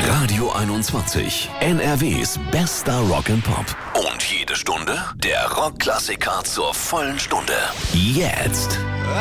Radio 21. NRWs bester Rock and Pop. Und jede Stunde der Rockklassiker zur vollen Stunde. Jetzt.